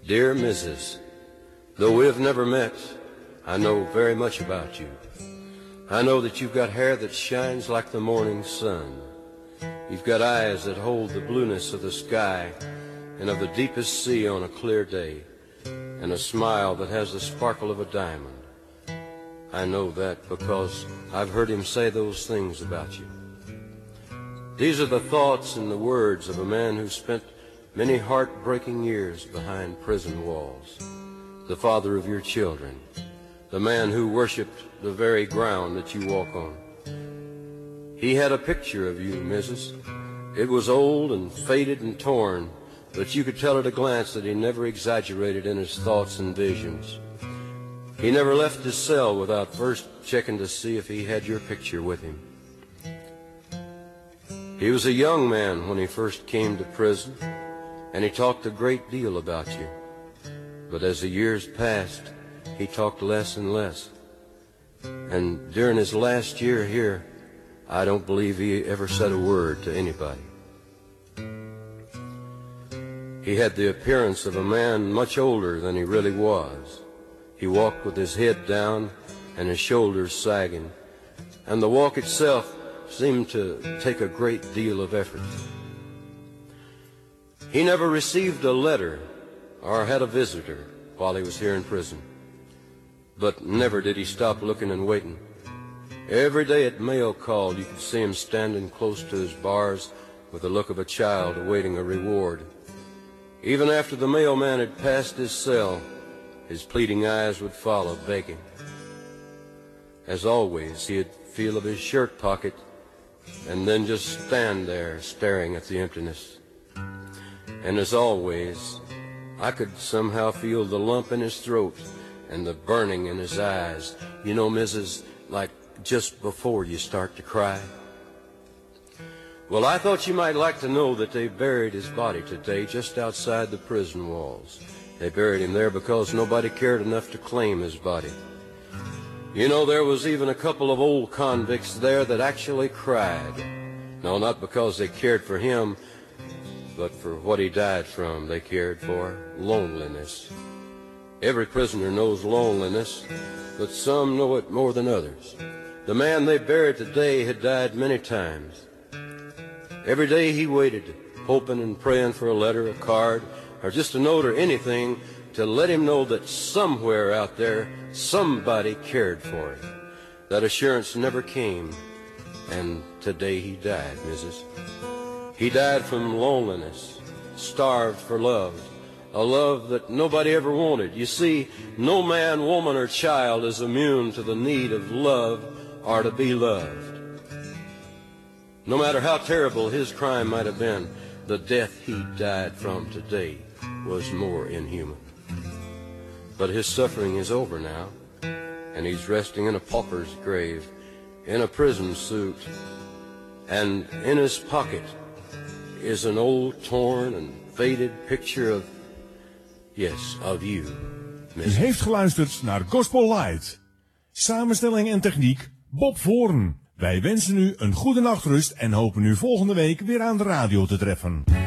Dear Mrs., though we have never met, I know very much about you. I know that you've got hair that shines like the morning sun. You've got eyes that hold the blueness of the sky and of the deepest sea on a clear day, and a smile that has the sparkle of a diamond. I know that because I've heard him say those things about you. These are the thoughts and the words of a man who spent many heartbreaking years behind prison walls, the father of your children, the man who worshipped the very ground that you walk on. He had a picture of you, Mrs. It was old and faded and torn, but you could tell at a glance that he never exaggerated in his thoughts and visions. He never left his cell without first checking to see if he had your picture with him. He was a young man when he first came to prison, and he talked a great deal about you. But as the years passed, he talked less and less. And during his last year here, I don't believe he ever said a word to anybody. He had the appearance of a man much older than he really was. He walked with his head down and his shoulders sagging, and the walk itself seemed to take a great deal of effort. He never received a letter or had a visitor while he was here in prison, but never did he stop looking and waiting. Every day at mail call, you could see him standing close to his bars with the look of a child awaiting a reward. Even after the mailman had passed his cell, his pleading eyes would follow, begging. As always, he'd feel of his shirt pocket and then just stand there staring at the emptiness. And as always, I could somehow feel the lump in his throat and the burning in his eyes. You know, Mrs., like just before you start to cry. Well, I thought you might like to know that they buried his body today just outside the prison walls. They buried him there because nobody cared enough to claim his body. You know, there was even a couple of old convicts there that actually cried. No, not because they cared for him, but for what he died from. They cared for loneliness. Every prisoner knows loneliness, but some know it more than others. The man they buried today had died many times. Every day he waited, hoping and praying for a letter, a card, or just a note or anything to let him know that somewhere out there somebody cared for him. That assurance never came, and today he died, Mrs. He died from loneliness, starved for love, a love that nobody ever wanted. You see, no man, woman, or child is immune to the need of love or to be loved. No matter how terrible his crime might have been, the death he died from today was more inhuman. But his suffering is over now, and he's resting in a pauper's grave, in a prison suit, and in his pocket is an old, torn and faded picture of, yes, of you, Miss. U heeft geluisterd naar Gospel Light. Samenstelling en techniek, Bob Voorn. Wij wensen u een goede nachtrust en hopen u volgende week weer aan de radio te treffen.